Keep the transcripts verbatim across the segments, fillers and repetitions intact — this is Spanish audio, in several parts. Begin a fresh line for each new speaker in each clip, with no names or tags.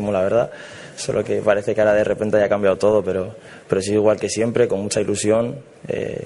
muchísimo, la verdad. Solo que parece que ahora de repente haya cambiado todo, pero, pero sí, igual que siempre, con mucha ilusión. Eh,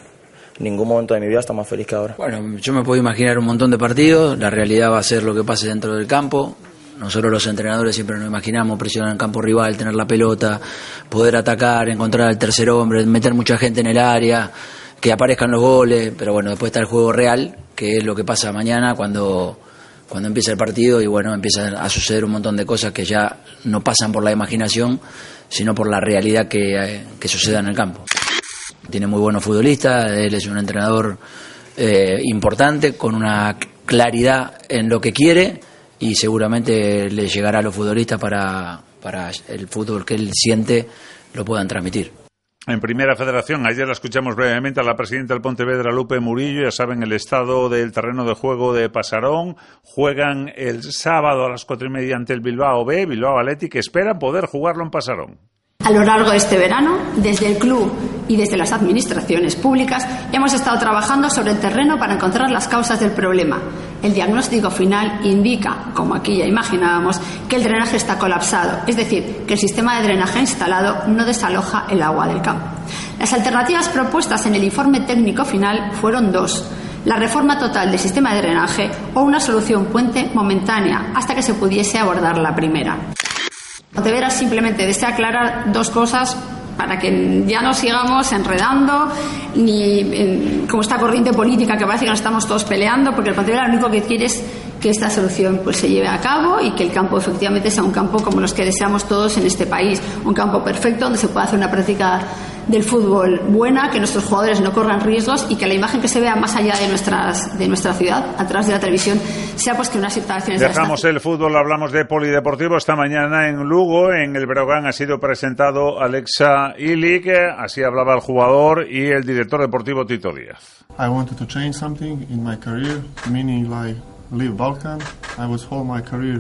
ningún momento de mi vida está más feliz que ahora.
Bueno, yo me puedo imaginar un montón de partidos. La realidad va a ser lo que pase dentro del campo. Nosotros los entrenadores siempre nos imaginamos presionar en el campo rival, tener la pelota, poder atacar, encontrar al tercer hombre, meter mucha gente en el área, que aparezcan los goles, pero bueno, después está el juego real, que es lo que pasa mañana cuando, cuando empieza el partido y bueno, empiezan a suceder un montón de cosas que ya no pasan por la imaginación, sino por la realidad que, que suceda en el campo. Tiene muy buenos futbolistas, él es un entrenador eh, importante, con una claridad en lo que quiere, y seguramente le llegará a los futbolistas para, para el fútbol que él siente lo puedan transmitir.
En Primera Federación, ayer la escuchamos brevemente a la presidenta del Pontevedra, Lupe Murillo. Ya saben el estado del terreno de juego de Pasarón. Juegan el sábado a las cuatro y media ante el Bilbao B, Bilbao Athletic, que esperan poder jugarlo en Pasarón.
A lo largo de este verano, desde el club y desde las administraciones públicas, hemos estado trabajando sobre el terreno para encontrar las causas del problema. El diagnóstico final indica, como aquí ya imaginábamos, que el drenaje está colapsado, es decir, que el sistema de drenaje instalado no desaloja el agua del campo. Las alternativas propuestas en el informe técnico final fueron dos: la reforma total del sistema de drenaje o una solución puente momentánea hasta que se pudiese abordar la primera. Pontevedra simplemente desea aclarar dos cosas para que ya no sigamos enredando ni en, como esta corriente política que parece que nos estamos todos peleando, porque el Pontevedra lo único que quiere es que esta solución pues se lleve a cabo y que el campo efectivamente sea un campo como los que deseamos todos en este país, un campo perfecto donde se pueda hacer una práctica del fútbol buena, que nuestros jugadores no corran riesgos y que la imagen que se vea más allá de nuestras de nuestra ciudad, a través de la televisión, sea pues que unas instalaciones...
Dejamos el fútbol, hablamos de polideportivo. Esta mañana en Lugo, en el Breogán, ha sido presentado Alexa Ilic. Así hablaba el jugador y el director deportivo Tito Díaz.
I wanted to change something in my career, meaning like leave Balkan. I was whole my career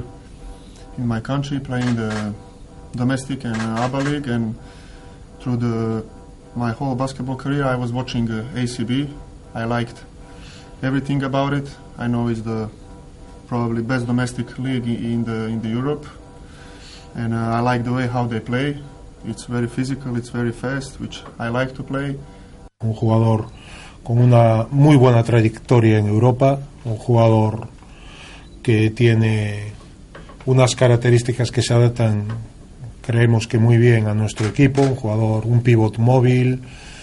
in my country playing the domestic and uh, A B A League, and through the my whole basketball career I was watching uh, A C B. I liked everything about it. I know it's the probably best domestic league in the in the Europe, and uh, I like the way how they play. It's very physical, it's very fast, which I like to play.
Un jugador con una muy buena trayectoria en Europa, un jugador que tiene unas características que se adaptan, creemos que muy bien, a nuestro equipo, un jugador, un pivot móvil,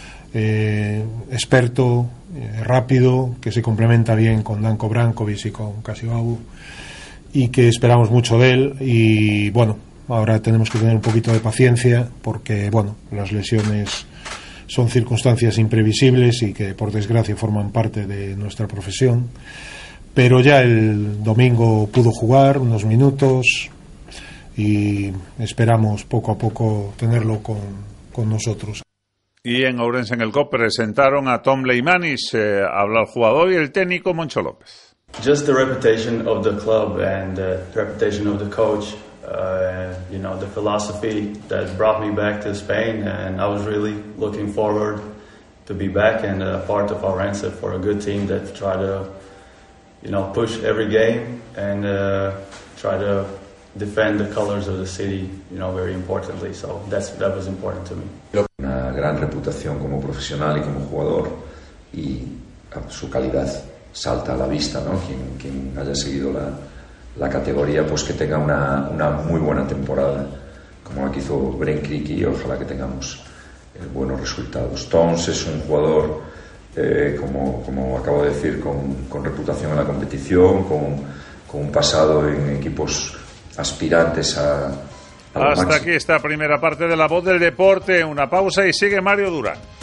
eh, experto, eh, rápido, que se complementa bien con Danko Brankovic y con Kasibabu, y que esperamos mucho de él. Y bueno, ahora tenemos que tener un poquito de paciencia porque bueno, las lesiones son circunstancias imprevisibles y que por desgracia forman parte de nuestra profesión, pero ya el domingo pudo jugar unos minutos y esperamos poco a poco tenerlo con, con nosotros.
Y en Ourense, en el C O P, presentaron a Tom Leimanis. Eh, habla el jugador y el técnico Moncho López.
Just the reputation of the club and the reputation of the coach, uh, you know, the philosophy that brought me back to Spain, and I was really looking forward to be back and a part of Ourense for a good team that try to, you know, push every game and uh, try to defend the colors of the city, you know, very importantly. So that's that was important to me.
Una gran reputación como profesional y como jugador, y su calidad salta a la vista, ¿no? Quien, quien haya seguido la, la categoría, pues que tenga una, una muy buena temporada, como la que hizo Bren Kriki, y ojalá que tengamos eh, buenos resultados. Tons es un jugador, eh, como, como acabo de decir, con, con reputación en la competición, con, con un pasado en equipos aspirantes a, a
Hasta aquí esta primera parte de La Voz del Deporte. Una pausa y sigue Mario Durán.